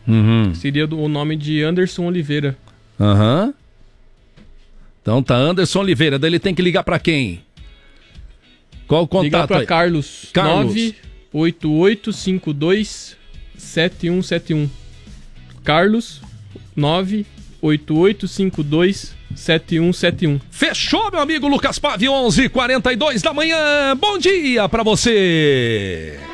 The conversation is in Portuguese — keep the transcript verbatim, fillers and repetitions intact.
Uhum. Seria do, o nome de Anderson Oliveira. Aham. Uhum. Então tá, Anderson Oliveira. Daí ele tem que ligar pra quem? Qual o contato? Ligar pra aí? Carlos. Carlos. nove oito oito cinco dois sete um sete um. Carlos. nove oito oito cinco dois sete um sete um. Fechou, meu amigo Lucas Pave, onze e quarenta e dois da manhã. Bom dia pra você.